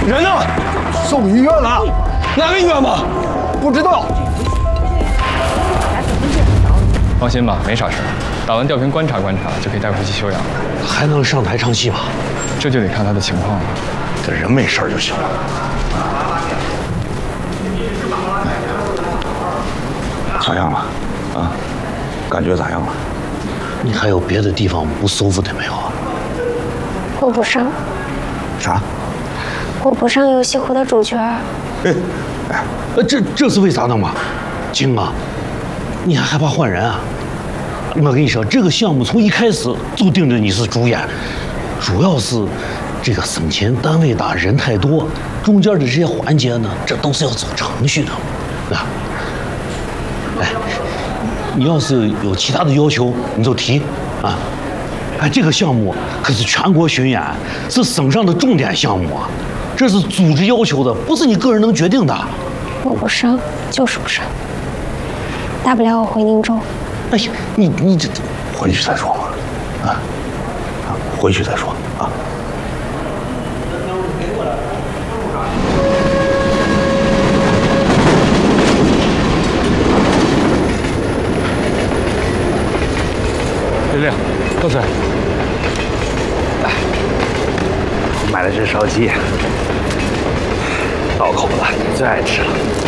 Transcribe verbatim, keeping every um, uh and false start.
人呢？ 送医院了。 哪个医院吗？ 不知道。 放心吧，没啥事儿。打完吊瓶观察观察，就可以带回去休养了。 还能上台唱戏吗？ 这就得看他的情况了。 这人没事就行了。 咋样了？啊？感觉咋样了？ 你还有别的地方不舒服的没有啊？ 我不上。 啥？ 我不上游戏湖的主角。 哎，哎，这这是为啥呢嘛？晶啊，你还害怕换人啊？我跟你说，这个项目从一开始就定着你是主演，主要是这个生前单位大人太多，中间的这些环节呢，这都是要走程序的，啊。哎，你要是有其他的要求，你就提啊。哎，这个项目可是全国巡演，是省上的重点项目啊，这是组织要求的，不是你个人能决定的。 我不上，就是不上。大不了我回宁州。 哎呀，你你这回去再说嘛，啊，啊，回去再说啊。 玲玲，喝水。 来，买了只烧鸡，到口了，你最爱吃了。